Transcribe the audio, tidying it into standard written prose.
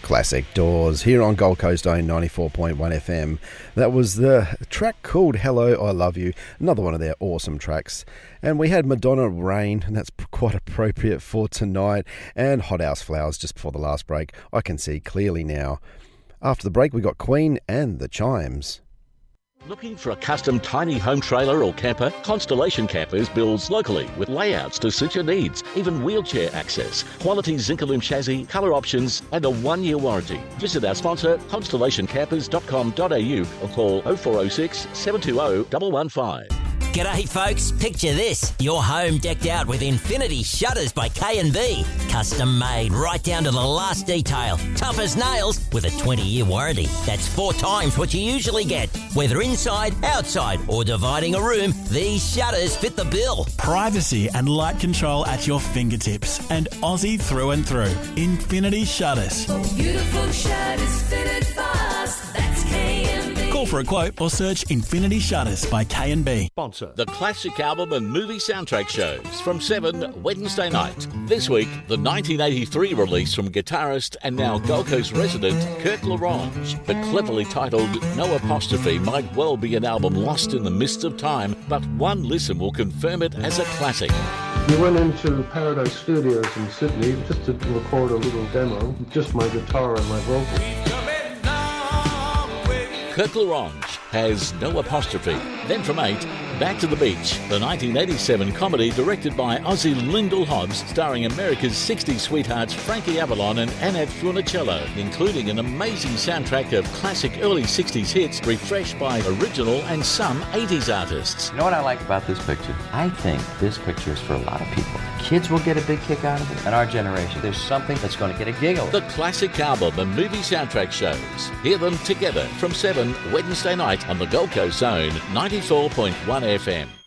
Classic Doors here on Gold Coast Own 94.1 FM. That was the track called Hello, I Love You, another one of their awesome tracks. And we had Madonna Rain, and that's quite appropriate for tonight, and Hot House Flowers just before the last break. I Can See Clearly Now. After the break, we got Queen and The Chimes. Looking for a custom tiny home trailer or camper? Constellation Campers builds locally with layouts to suit your needs, even wheelchair access, quality Zinc-Alume chassis, colour options and a 1-year warranty. Visit our sponsor constellationcampers.com.au or call 0406 720 115. G'day folks, picture this. Your home decked out with Infinity Shutters by K&B. Custom made right down to the last detail. Tough as nails with a 20-year warranty. That's 4 times what you usually get. Whether inside, outside or dividing a room, these shutters fit the bill. Privacy and light control at your fingertips and Aussie through and through. Infinity Shutters. Beautiful shutters fitted fast. That's K&B. Call for a quote or search Infinity Shutters by K&B. Sponsor the classic album and movie soundtrack shows from 7 Wednesday night. This week, the 1983 release from guitarist and now Gold Coast resident Kirk LaRange. The cleverly titled No Apostrophe might well be an album lost in the mists of time, but one listen will confirm it as a classic. We went into Paradise Studios in Sydney just to record a little demo, just my guitar and my vocals. Kirk LaRange has No Apostrophe. Then from 8, Back to the Beach, the 1987 comedy directed by Ozzie Lyndall Hobbs, starring America's 60s sweethearts Frankie Avalon and Annette Funicello, including an amazing soundtrack of classic early 60s hits refreshed by original and some 80s artists. You know what I like about this picture? I think this picture is for a lot of people. Kids will get a big kick out of it. And our generation, there's something that's going to get a giggle. The classic album and movie soundtrack shows. Hear them together from 7 Wednesday night on the Gold Coast Zone 94.1 FM.